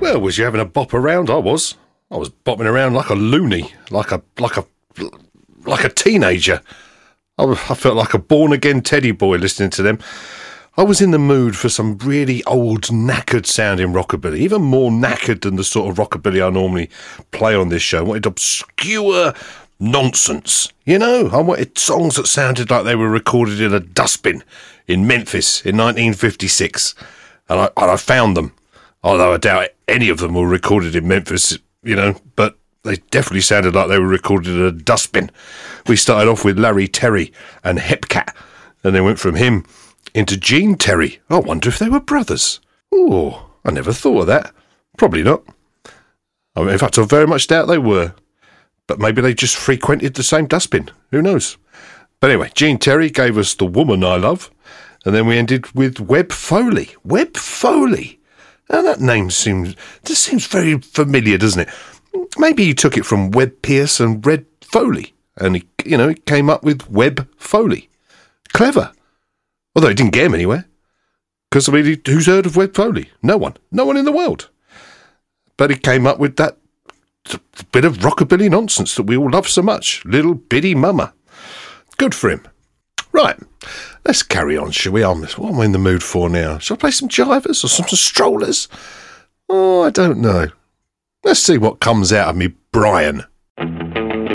Well, was you having a bop around? I was bopping around like a loony, like a teenager. I felt like a born-again teddy boy listening to them. I was in the mood for some really old, knackered-sounding rockabilly, even more knackered than the sort of rockabilly I normally play on this show. I wanted obscure nonsense, you know? I wanted songs that sounded like they were recorded in a dustbin in Memphis in 1956, and I found them, although I doubt any of them were recorded in Memphis, you know, but they definitely sounded like they were recorded in a dustbin. We started off with Larry Terry and Hepcat, and then went from him into Gene Terry. I wonder if they were brothers. Oh, I never thought of that. Probably not. I mean, in fact, I very much doubt they were. But maybe they just frequented the same dustbin. Who knows? But anyway, Gene Terry gave us The Woman I Love, and then we ended with Webb Foley. Webb Foley. Now, that name seems very familiar, doesn't it? Maybe he took it from Webb Pierce and Red Foley, and he came up with Webb Foley. Clever. Although he didn't get him anywhere. Because, I mean, who's heard of Webb Foley? No one. No one in the world. But he came up with that bit of rockabilly nonsense that we all love so much. Little Bitty Mama. Good for him. Right. Let's carry on, shall we? What am I in the mood for now? Shall I play some jivers or some strollers? Oh, I don't know. Let's see what comes out of me, Brian.